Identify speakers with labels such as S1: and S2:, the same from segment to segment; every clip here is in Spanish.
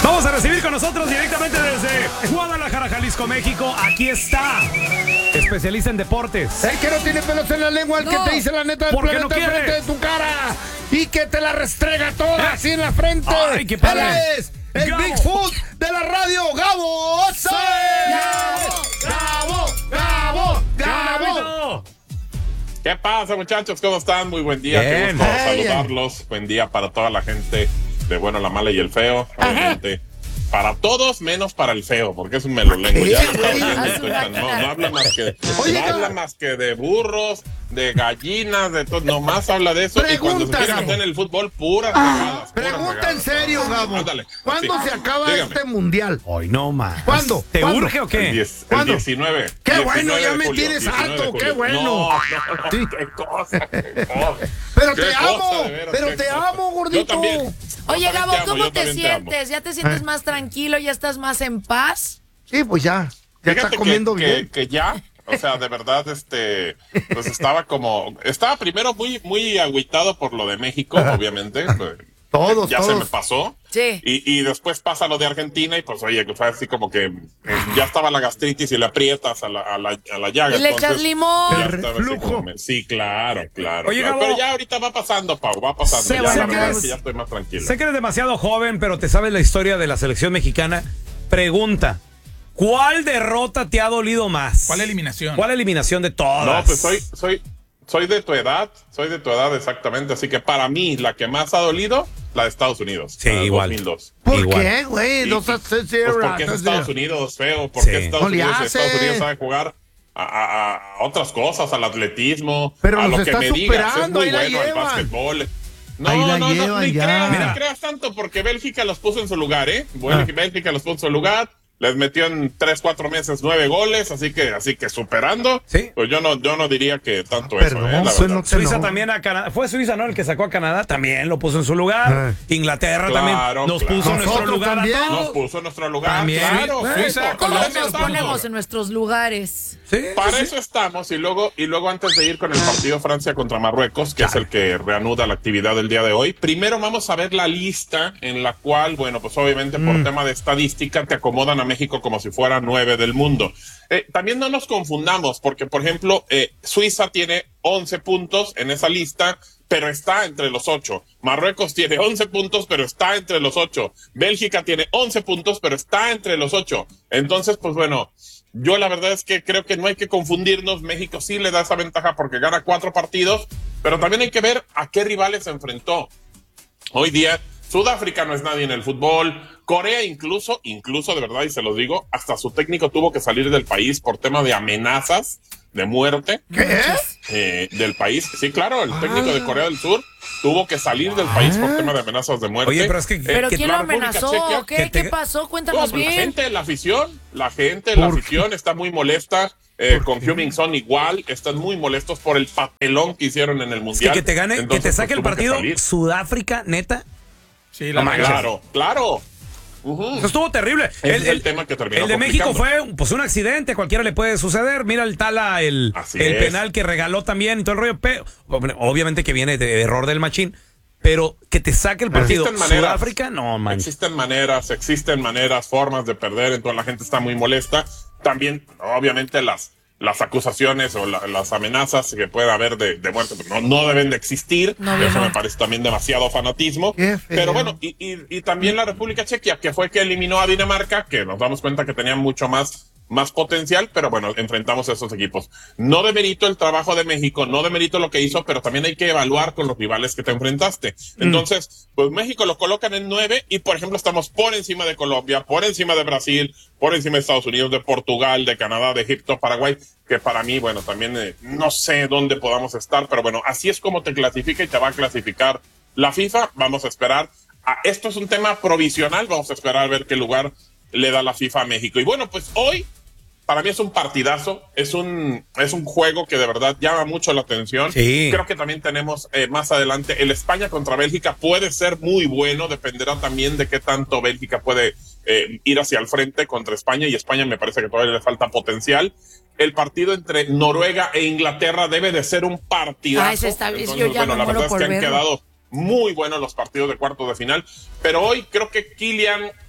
S1: Vamos a recibir con nosotros directamente desde Guadalajara, Jalisco, México. Aquí está, especialista en deportes.
S2: El que no tiene pelos en la lengua, el que te dice la neta del
S1: Porque
S2: planeta
S1: no quiere.
S2: enfrente de tu cara y que te la restrega toda así en la frente.
S1: Ay, qué padre.
S2: Él es el
S1: Gabo.
S2: Bigfoot de la radio, Gabo. ¡Sí! ¡Gabo! ¡Gabo! ¡Gabo!
S3: ¿Qué pasa, muchachos? ¿Cómo están? Muy buen día. Qué
S1: Bien.
S3: gusto saludarlos. Buen día para toda la gente de Bueno, la Mala y el Feo. Obviamente, para todos menos para el Feo, porque es un melolengo. Ya lo estaba viendo y estoy tan- no habla más que
S2: Oye,
S3: no habla más que de burros, de gallinas, de todo. Nomás habla de eso. Y cuando se
S2: Pregunta,
S3: quiere
S2: Gabo.
S3: meter en el fútbol, puras regadas.
S2: Pregunta en serio, Gabo.
S3: Ándale.
S2: ¿Cuándo
S3: Sí.
S2: se acaba
S3: Dígame.
S2: este mundial?
S1: Hoy no más.
S2: ¿Cuándo?
S1: ¿Te
S2: ¿Cuándo?
S1: urge o
S3: El
S1: qué?
S3: 19.
S2: Qué
S3: 19
S2: bueno, ya
S3: de
S2: me
S3: julio,
S2: tienes
S3: 19 de
S2: harto,
S3: julio.
S2: qué bueno.
S3: No,
S2: Sí.
S3: qué cosa, qué cosa.
S2: Pero
S3: Qué
S2: te
S3: cosa,
S2: amo,
S3: de veras,
S2: pero
S3: qué
S2: te
S3: cosa.
S2: amo, gordito.
S3: Yo también.
S4: Oye,
S3: Yo también
S4: Gabo,
S3: te amo,
S4: ¿cómo
S3: yo
S4: te
S3: también te amo.
S4: sientes? ¿Ya te sientes más tranquilo? ¿Ya estás más en paz?
S2: Sí, pues ya está
S3: Fíjate
S2: comiendo
S3: que,
S2: bien.
S3: que ya, o sea, de verdad, pues estaba primero muy agüitado por lo de México, obviamente.
S2: Todos,
S3: ya se
S2: todos.
S3: me pasó.
S4: Sí.
S3: Y después pasa lo de Argentina y pues oye, que fue así como que ya estaba la gastritis y le aprietas a la llaga.
S4: Y le echas
S3: entonces,
S4: limón.
S3: ya
S2: El
S3: estaba así
S2: reflujo.
S3: como sí, claro.
S1: Oye,
S3: Claro.
S1: Gabo.
S3: Pero ya ahorita va pasando, Pau, va pasando.
S1: Sé-
S3: Ya
S1: sé
S3: la
S1: que
S3: verdad
S1: eres-
S3: es que ya estoy más tranquilo.
S1: Sé que eres demasiado joven, pero te sabes la historia de la selección mexicana. Pregunta, ¿cuál derrota te ha dolido más?
S5: ¿Cuál eliminación?
S1: ¿Cuál eliminación de todas?
S3: No, pues soy de tu edad, exactamente, así que para mí la que más ha dolido, la de Estados Unidos.
S1: Sí,
S3: la de
S1: igual.
S3: 2002.
S2: ¿Por
S1: Igual.
S2: qué, güey? No seas
S3: Pues porque es Estados Unidos, Feo, porque
S1: Sí.
S3: Estados
S2: No le
S3: Unidos,
S2: hace.
S3: Estados Unidos sabe jugar a otras cosas, al atletismo,
S2: Pero
S3: a
S2: nos
S3: lo que
S2: está
S3: me digas, es
S2: superando,
S3: muy
S2: ahí la
S3: bueno al
S2: llevan.
S3: básquetbol.
S2: Ahí la
S3: No,
S2: llevan
S3: ni
S2: ya.
S3: creas,
S1: Mira.
S3: ni creas tanto, porque Bélgica los puso en su lugar, ¿eh? Bélgica los puso en su lugar. Les metió en 3-4 meses 9 goles, así que superando.
S1: Sí.
S3: Pues yo no diría que tanto
S2: Perdón,
S3: eso, la
S2: eso
S3: verdad.
S2: no te
S1: Suiza
S2: no.
S1: también a Canadá. Fue Suiza, ¿no? El que sacó a Canadá también lo puso en su lugar. Inglaterra
S3: Claro,
S1: también nos
S3: claro.
S1: puso en nuestro
S2: Nosotros
S1: lugar
S2: también.
S1: a
S3: Nos
S1: todos.
S3: puso en nuestro lugar,
S1: También.
S3: claro.
S5: Suiza,
S4: Todos
S5: Colombia,
S4: nos
S5: los
S4: ponemos en nuestros lugares.
S1: Sí,
S3: Para
S1: sí.
S3: eso estamos, y luego antes de ir con el partido Francia contra Marruecos, que es el que reanuda la actividad del día de hoy, primero vamos a ver la lista en la cual, bueno, pues obviamente por tema de estadística te acomodan a México como si fuera 9 del mundo. También no nos confundamos, porque por ejemplo, Suiza tiene 11 puntos en esa lista, pero está entre los 8. Marruecos tiene 11 puntos, pero está entre los 8. Bélgica tiene 11 puntos, pero está entre los 8. Entonces, pues bueno, yo la verdad es que creo que no hay que confundirnos. México sí le da esa ventaja porque gana 4 partidos, pero también hay que ver a qué rivales se enfrentó. Hoy día, Sudáfrica no es nadie en el fútbol. Corea incluso de verdad, y se los digo, hasta su técnico tuvo que salir del país por tema de amenazas de muerte.
S2: ¿Qué?
S3: Del país. Sí, claro, el técnico de Corea del Sur tuvo que salir del país por tema de amenazas de muerte.
S1: Oye, pero es que...
S4: ¿Pero
S1: que-
S4: quién lo
S3: la República
S4: amenazó?
S3: Checa,
S4: ¿Qué?
S1: que te-
S4: ¿Qué pasó?
S3: No,
S4: Cuéntanos
S3: pues la
S4: bien.
S3: gente, la afición está muy molesta. Con Heung-min Son igual, están muy molestos por el papelón que hicieron en el
S1: es
S3: mundial.
S1: que te gane, que
S3: Entonces,
S1: te saque
S3: pues,
S1: el
S3: tuvo que
S1: partido
S3: salir.
S1: Sudáfrica, neta.
S5: Sí, la
S1: No manches.
S5: verdad.
S3: Claro. Ujú.
S1: Eso estuvo terrible.
S3: Ese es el tema que terminó
S1: El de México
S3: complicando.
S1: fue pues un accidente, cualquiera le puede suceder. Mira el Tala, el
S3: Así es.
S1: penal que regaló también y todo el rollo. Obviamente que viene de error del machín, pero que te saque el partido
S3: Existen maneras.
S1: Sudáfrica, no manches.
S3: Existen maneras, formas de perder, entonces la gente está muy molesta. También, obviamente, las acusaciones o las amenazas que pueda haber de muerte pues no deben de existir.
S4: No,
S3: Eso
S4: no.
S3: me parece también demasiado fanatismo.
S2: Qué feo.
S3: Pero bueno, y también la República Checa, que fue que eliminó a Dinamarca, que nos damos cuenta que tenía mucho más potencial, pero bueno, enfrentamos a esos equipos. No demerito el trabajo de México, no demerito lo que hizo, pero también hay que evaluar con los rivales que te enfrentaste. Entonces, pues México lo colocan en 9 y, por ejemplo, estamos por encima de Colombia, por encima de Brasil, por encima de Estados Unidos, de Portugal, de Canadá, de Egipto, Paraguay, que para mí, bueno, también no sé dónde podamos estar, pero bueno, así es como te clasifica y te va a clasificar la FIFA. Vamos a esperar. Esto es un tema provisional, vamos a esperar a ver qué lugar le da la FIFA a México. Y bueno, pues hoy para mí es un partidazo, es un juego que de verdad llama mucho la atención.
S1: Sí.
S3: Creo que también tenemos más adelante el España contra Bélgica, puede ser muy bueno, dependerá también de qué tanto Bélgica puede ir hacia el frente contra España, y España me parece que todavía le falta potencial. El partido entre Noruega e Inglaterra debe de ser un partidazo.
S4: ese está bien,
S3: Entonces,
S4: yo ya
S3: bueno,
S4: me
S3: la
S4: muero
S3: verdad es
S4: por
S3: que han
S4: verlo.
S3: quedado muy buenos los partidos de cuartos de final, pero hoy creo que Kylian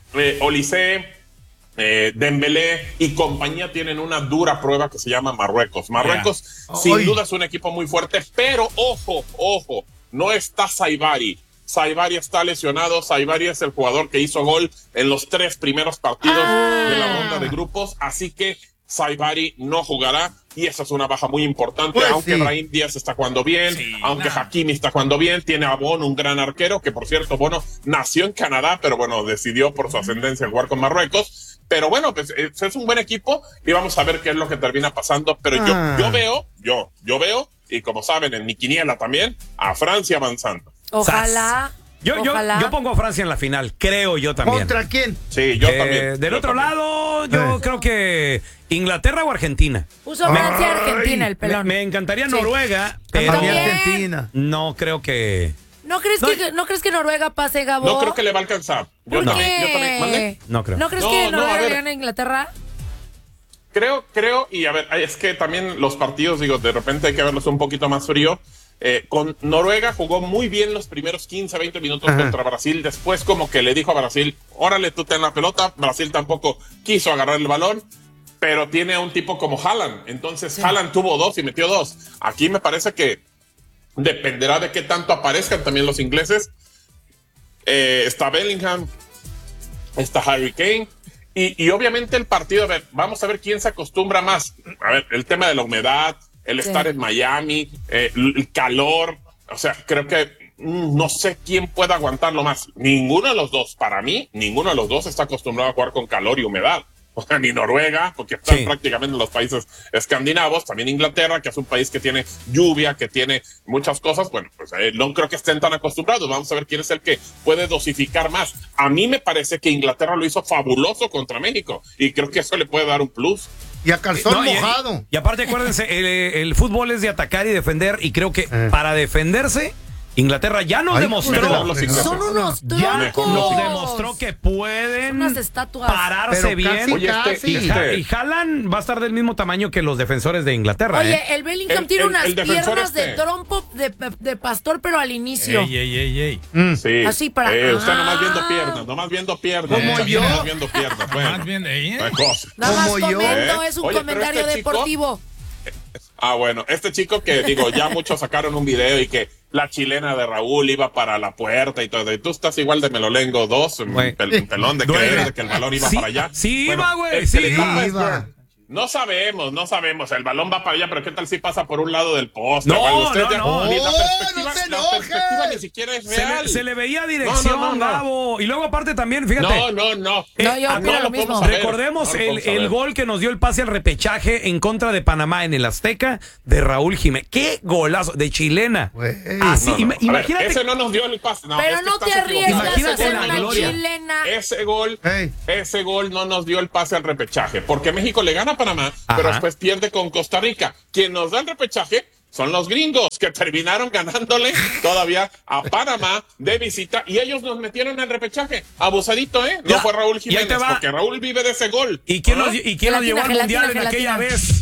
S3: Olise, Dembélé y compañía tienen una dura prueba que se llama Marruecos. Marruecos sin duda es un equipo muy fuerte, pero ojo, no está Saibari. Saibari está lesionado. Saibari es el jugador que hizo gol en los 3 primeros partidos de la ronda de grupos, así que Saibari no jugará y esa es una baja muy importante,
S2: Pues
S3: aunque
S2: sí.
S3: Brahim Díaz está jugando bien, aunque Hakimi está jugando bien, tiene a Bono, un gran arquero, que por cierto, Bono nació en Canadá, pero bueno, decidió por su ascendencia jugar con Marruecos, pero bueno, pues es un buen equipo y vamos a ver qué es lo que termina pasando, pero yo veo, y como saben, en mi quiniela también, a Francia avanzando.
S4: Ojalá.
S1: Yo pongo a Francia en la final, creo yo también.
S2: ¿Contra quién?
S3: Sí, yo también.
S1: Del
S3: yo
S1: otro
S3: también.
S1: lado, yo creo que Inglaterra o Argentina.
S4: Puso Francia Argentina el pelón.
S1: Me encantaría Noruega, pero
S2: También
S4: También.
S2: Argentina.
S1: no creo que...
S4: ¿No crees que Noruega pase, Gabo?
S3: No creo que le va a alcanzar.
S4: ¿Por
S3: Yo
S4: qué?
S3: también. ¿Mande?
S1: No creo.
S4: ¿No crees
S3: No,
S4: que
S3: no,
S4: Noruega
S3: a ver.
S4: le gane a Inglaterra?
S3: Creo, y a ver, es que también los partidos, digo, de repente hay que verlos un poquito más frío. Con Noruega jugó muy bien los primeros 15, 20 minutos contra Brasil. Después como que le dijo a Brasil, órale, tú ten la pelota. Brasil tampoco quiso agarrar el balón, pero tiene a un tipo como Haaland. Entonces Haaland tuvo 2 y metió 2. Aquí me parece que dependerá de qué tanto aparezcan también los ingleses. Está Bellingham, está Harry Kane. Y obviamente el partido, a ver, vamos a ver quién se acostumbra más. A ver, el tema de la humedad, el estar en Miami, el calor. O sea, creo que no sé quién pueda aguantarlo más. Ninguno de los dos, para mí, ninguno de los dos está acostumbrado a jugar con calor y humedad. O sea, ni Noruega, porque están prácticamente en los países escandinavos, también Inglaterra, que es un país que tiene lluvia, que tiene muchas cosas. Bueno, pues no creo que estén tan acostumbrados. Vamos a ver quién es el que puede dosificar más. A mí me parece que Inglaterra lo hizo fabuloso contra México y creo que eso le puede dar un plus.
S2: Y a calzón
S1: No,
S2: mojado.
S1: y aparte, acuérdense, el fútbol es de atacar y defender, y creo que para defenderse, Inglaterra ya nos demostró.
S4: Son unos
S1: Ya
S4: troncos.
S1: nos demostró que pueden
S4: Unas estatuas.
S1: pararse
S2: Pero
S1: bien.
S2: casi,
S3: Oye,
S2: casi.
S1: Y Haaland va a a estar del mismo tamaño que los defensores de Inglaterra.
S4: Oye, el Bellingham tiene unas
S3: el defensor
S4: piernas de
S3: este.
S4: trompo de pastor, pero al inicio.
S5: Ey.
S3: Sí.
S4: Así para-
S3: Usted nomás viendo piernas, nomás viendo piernas.
S2: Como
S3: muchachos,
S2: yo.
S3: nomás viendo piernas. Bueno,
S5: Más bien,
S3: no hay cosa.
S4: Nada más
S2: Como yo.
S4: comento, es un
S3: Oye, pero
S4: comentario
S3: este chico-
S4: deportivo.
S3: Ah, bueno, este chico que digo, ya muchos sacaron un video y que la chilena de Raúl iba para la puerta y todo. Y tú estás igual de Melolengo 2,
S1: Güey.
S3: pelón de
S1: Duele.
S3: creer de que el balón iba
S1: Sí,
S3: para allá.
S1: sí
S3: Bueno,
S1: iba, güey,
S3: el
S1: sí
S3: que le tapa es
S2: iba.
S3: Bird. No sabemos. El balón va para allá, pero ¿qué tal si pasa por un lado del poste?
S1: No,
S3: o algo? Ustedes
S1: no,
S3: ya-
S1: no.
S3: ni la
S2: ¡Oh,
S3: perspectiva,
S2: no te
S3: la
S2: enojes!
S3: perspectiva ni siquiera es real.
S1: Se le veía dirección,
S3: No.
S1: Gabo. Y luego, aparte, también, fíjate.
S3: No.
S4: No, yo
S3: Ah,
S4: opino lo
S3: lo
S4: mismo.
S3: podemos saber.
S1: Recordemos
S3: No lo podemos
S1: el
S3: saber.
S1: gol que nos dio el pase al repechaje en contra de Panamá en el Azteca de Raúl Jiménez. ¡Qué golazo! De chilena.
S2: Güey.
S1: Así,
S3: No. A ver,
S1: imagínate.
S3: ese no nos dio el pase. No,
S4: Pero
S3: es que
S4: no te
S3: estás
S4: arriesgas
S3: equivocado.
S4: a
S1: Imagínate
S4: hacer
S1: la
S4: una
S1: gloria.
S4: chilena.
S3: Ese gol no nos dio el pase al repechaje, porque México le gana a Panamá, pero después pierde con Costa Rica. Quien nos da el repechaje son los gringos, que terminaron ganándole todavía a Panamá de visita, y ellos nos metieron en el repechaje. Abusadito, ¿eh? No
S1: Ya,
S3: fue Raúl
S1: y ahí
S3: Jiménez,
S1: te va.
S3: porque Raúl vive de ese gol.
S1: ¿Y quién
S3: ¿Ah?
S1: nos llevó al
S4: Gelatina,
S1: mundial en
S4: gelatina.
S1: aquella vez?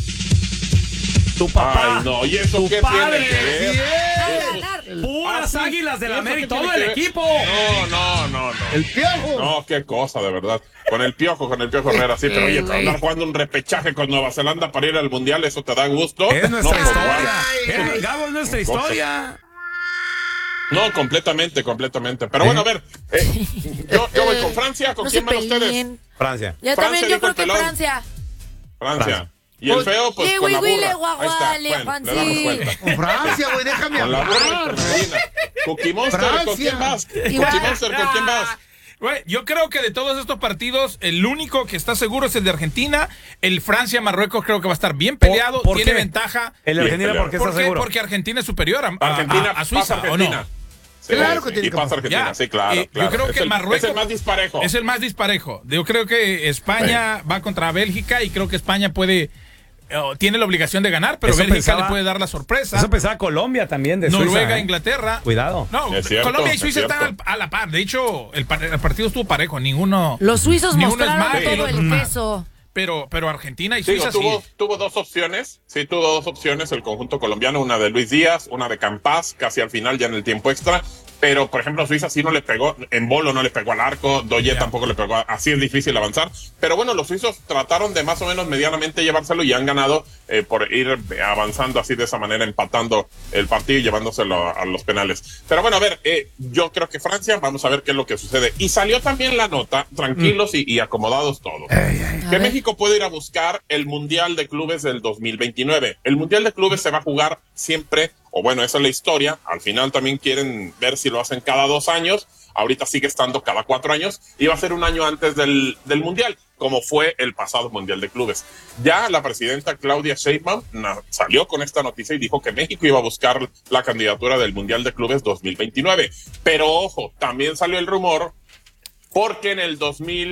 S1: Tu papá.
S3: Ay, no, ¿y eso
S1: tu
S3: qué
S1: padre.
S3: tiene que ver?
S4: Ganar.
S1: Puras
S3: Ah, sí.
S1: águilas del
S3: ¿Y eso
S1: América,
S3: qué tiene
S1: todo
S3: que
S1: el
S3: ver?
S1: equipo.
S3: No.
S2: El piojo.
S3: No, qué cosa, de verdad. Con el piojo Herrera, sí, pero oye, andar jugando un repechaje con Nueva Zelanda para ir al mundial, ¿eso te da gusto?
S1: Es nuestra
S3: No, pues,
S1: historia.
S2: Ay.
S1: Gabo, es nuestra historia.
S3: No, completamente. Pero bueno, a ver, yo voy con Francia, ¿con
S4: No
S3: quién
S4: se
S3: van ustedes?
S4: peleen.
S1: Francia.
S4: Yo
S3: Francia
S4: también, yo
S3: dijo
S4: creo
S3: el
S4: que
S3: pelón.
S4: Francia.
S3: Francia. Y el feo, pues
S4: Sí,
S3: con la
S4: güey,
S3: burra.
S4: le
S3: Ahí
S4: guaguale,
S3: está. Bueno,
S4: Juanci.
S3: le damos cuenta.
S2: Con Francia, güey, déjame
S3: Con la burra y
S2: hablar.
S3: con Medina. Cookie Monster, ¿con
S2: Francia.
S3: quién vas? Cookie
S4: Igual.
S3: Monster, ¿con quién vas?
S5: Güey, yo creo que de todos estos partidos, el único que está seguro es el de Argentina. El Francia-Marruecos creo que va a estar bien peleado.
S1: ¿Por
S5: tiene
S1: qué?
S5: ventaja.
S1: El de Argentina,
S3: Bien
S1: ¿por qué está
S5: ¿Por qué?
S1: seguro?
S5: Porque Argentina es superior a
S3: Argentina,
S5: a Suiza,
S3: pasa
S5: ¿o
S3: Argentina.
S5: no?
S3: Sí,
S2: Claro que
S3: sí,
S2: tiene
S3: y
S2: que
S3: pasa
S2: pasar.
S3: Argentina,
S5: Ya.
S3: sí, claro.
S5: Yo creo
S3: Es
S5: que Marruecos
S3: es el más disparejo.
S5: Es el más disparejo. Yo creo que España va contra Bélgica y creo que España tiene la obligación de ganar, pero
S1: Eso
S5: Bélgica
S1: pensaba-
S5: le puede dar la sorpresa.
S1: Eso pensaba Colombia también de
S5: Noruega,
S1: Suiza, ¿eh?
S5: Inglaterra.
S1: Cuidado.
S5: No,
S3: Es cierto,
S5: Colombia y
S3: es
S5: Suiza
S3: cierto.
S5: están a la par. De hecho, el partido estuvo parejo. Ninguno.
S4: Los suizos
S5: Ni uno es
S4: mostraron
S5: más,
S4: todo
S5: ni
S4: el
S5: otro es más.
S4: peso.
S5: Pero Argentina y
S3: Digo,
S5: Suiza sí.
S3: tuvo dos opciones. Sí, tuvo dos opciones el conjunto colombiano. Una de Luis Díaz, una de Campas, casi al final, ya en el tiempo extra. pero por ejemplo Suiza sí no le pegó, en Bolo no le pegó al arco, Doye tampoco le pegó, así es difícil avanzar, pero bueno, los suizos trataron de más o menos medianamente llevárselo y han ganado por ir avanzando así de esa manera, empatando el partido y llevándoselo a los penales. Pero bueno, a ver, yo creo que Francia, vamos a ver qué es lo que sucede. Y salió también la nota, tranquilos y acomodados todos, que México puede ir a buscar el Mundial de Clubes del 2029. El Mundial de Clubes se va a jugar siempre, o bueno, esa es la historia, al final también quieren ver si lo hacen cada 2 años, ahorita sigue estando cada 4 años, y va a ser un año antes del Mundial, como fue el pasado Mundial de Clubes. Ya la presidenta Claudia Sheinbaum salió con esta noticia y dijo que México iba a buscar la candidatura del Mundial de Clubes 2029. Pero ojo, también salió el rumor, porque en el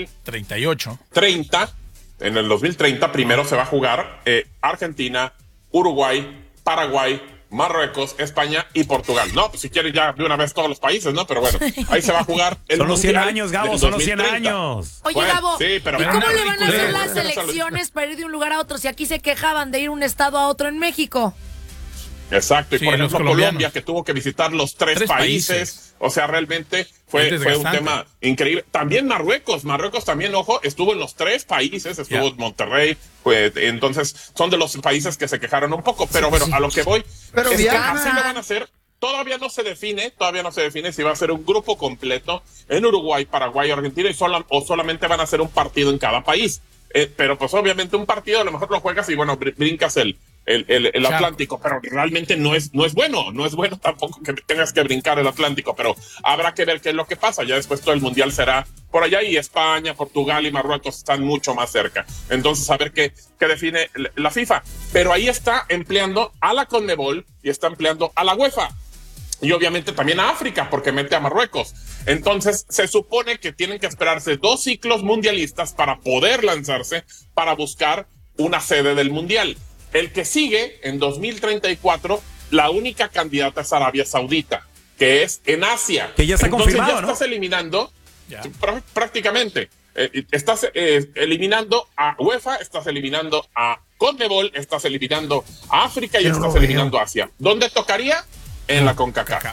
S3: 2030, en el 2030 primero se va a jugar Argentina, Uruguay, Paraguay, Marruecos, España y Portugal. No, pues si quieres ya de una vez todos los países, ¿no? Pero bueno, ahí se va a jugar el
S1: Son los 100
S3: Mundial
S1: años, Gabo,
S3: del
S1: son los 100
S3: 2030.
S1: años.
S4: Oye,
S3: Bueno,
S4: Gabo,
S3: sí, pero
S4: ¿y cómo
S3: una
S4: le van a hacer
S3: ridiculez.
S4: las elecciones para ir de un lugar a otro si aquí se quejaban de ir de un estado a otro en México?
S3: Exacto, y
S5: Sí,
S3: por
S5: los
S3: ejemplo
S5: colombianos.
S3: Colombia, que tuvo que visitar los tres países. O sea, realmente fue un
S5: desgastante.
S3: tema increíble. También Marruecos también, ojo, estuvo en los 3 países, estuvo en Monterrey, pues, entonces son de los países que se quejaron un poco, pero bueno, a lo que voy,
S2: Pero
S3: es que
S2: viajan.
S3: así lo van a hacer. Todavía no se define si va a ser un grupo completo en Uruguay, Paraguay, Argentina o solamente van a ser un partido en cada país. Pero pues obviamente un partido a lo mejor lo juegas y bueno, brincas el Atlántico, pero realmente no es bueno tampoco que tengas que brincar el Atlántico, pero habrá que ver qué es lo que pasa. Ya después todo el Mundial será por allá y España, Portugal y Marruecos están mucho más cerca. Entonces a ver qué define la FIFA. Pero ahí está empleando a la CONMEBOL y está empleando a la UEFA. Y obviamente también a África, porque mete a Marruecos. Entonces, se supone que tienen que esperarse 2 ciclos mundialistas para poder lanzarse para buscar una sede del Mundial. El que sigue, en 2034, la única candidata es Arabia Saudita, que es en Asia.
S1: Que ya está
S3: Entonces,
S1: confirmado,
S3: ya
S1: ¿no?
S3: estás eliminando,
S5: Ya.
S3: prácticamente, estás eliminando a UEFA, estás eliminando a CONMEBOL, estás eliminando a África y
S2: Yo no
S3: estás
S2: lo
S3: eliminando a Asia. ¿Dónde tocaría? En la CONCACAF.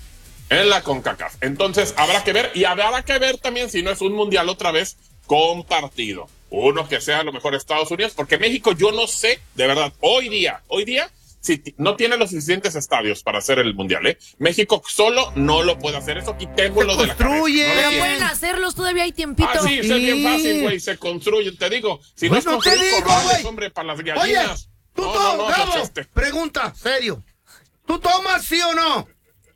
S3: En la CONCACAF. Entonces habrá que ver, y habrá que ver también si no es un mundial otra vez compartido. Uno que sea a lo mejor Estados Unidos, porque México yo no sé, de verdad, hoy día, si no tiene los suficientes estadios para hacer el mundial, ¿eh? México solo no lo puede hacer, eso quitémoslo de la cabeza.
S2: construye.
S3: No lo
S4: Pero
S3: tiene.
S4: pueden hacerlos, todavía hay tiempito.
S3: Ah, sí, es bien
S2: Sí.
S3: fácil, güey, se construyen, te digo. Si
S2: Pues
S3: no
S2: no
S3: es
S2: te
S3: construir
S2: digo,
S3: corrales,
S2: güey.
S3: hombre, para las
S2: Oye,
S3: gallinas.
S2: tú
S3: No,
S2: Gabo,
S3: pues,
S2: pregunta, serio. ¿Tú tomas sí o no?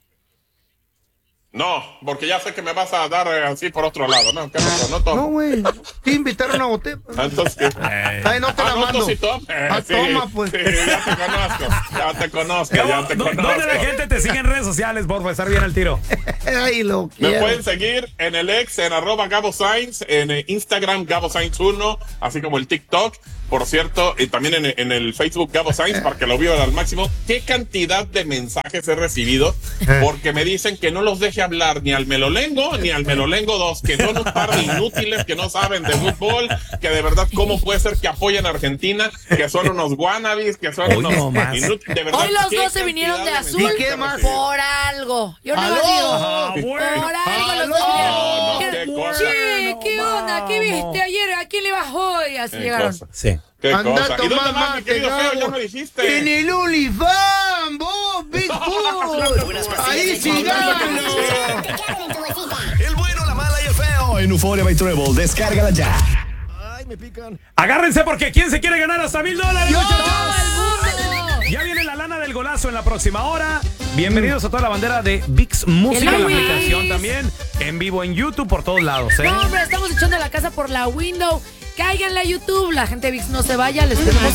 S3: No, porque ya sé que me vas a dar así por otro lado, ¿no? ¿Qué pasó? No tomo.
S2: No, güey. Te invitaron a botella.
S3: Entonces,
S2: Ay, no te la
S3: no,
S2: mando.
S3: tú sí tomas.
S2: Toma, pues.
S3: Sí, ya te conozco.
S1: ¿Dónde la gente te sigue en redes sociales, por estar bien al tiro?
S2: Ay, lo
S3: Me
S2: quiero.
S3: pueden seguir en el ex, en @Gabo Sainz, en Instagram Gabo Sainz 1, así como el TikTok, por cierto, y también en el Facebook Gabo Sainz, para que lo vivan al máximo. ¿Qué cantidad de mensajes he recibido? Porque me dicen que no los deje hablar ni al Melolengo, ni al Melolengo 2, que son un par de inútiles que no saben de fútbol, que de verdad, ¿cómo puede ser que apoyen a Argentina? Que son unos wannabes, que son
S1: Hoy
S3: unos
S1: no más.
S3: inútiles. De verdad,
S4: Hoy los
S3: ¿qué
S4: dos se vinieron de
S3: cantidad
S4: azul
S2: ¿Y qué más?
S4: por algo. Yo no
S2: ¡Aló!
S4: digo.
S1: Ah, bueno.
S4: Por algo los
S2: ¡Aló!
S4: dos
S3: No,
S4: vinieron.
S3: qué cosa.
S4: Che, ¿qué onda? ¿Qué
S1: vamos.
S4: viste ayer? ¿A quién le vas hoy? Así
S3: Qué
S4: llegaron.
S3: cosa.
S1: Sí.
S3: ¿Qué
S2: Anda
S3: cosa?
S2: a
S3: ¿Y dónde
S2: tomar
S3: vas, mi querido
S2: mate,
S3: feo? Ya
S2: Gabo.
S3: no dijiste.
S2: En el OnlyFans, vos, Bigfoot. Ahí sí gano.
S6: El bueno, la mala y el feo en Euphoria by Treble. Descárgala ya. Ay, me pican.
S1: Agárrense porque ¿quién se quiere ganar hasta $1,000,
S2: ¡Yo!
S1: muchachos?
S4: ¡Todo el mundo!
S1: Ya viene la lana del golazo en la próxima hora. Bienvenidos a toda la bandera de VIX Música,
S4: Hello,
S1: la aplicación
S4: Luis.
S1: también, en vivo en YouTube por todos lados, ¿eh?
S4: No, hombre, estamos echando la casa por la window. Cáiganle a YouTube. La gente de VIX no se vaya. Les tenemos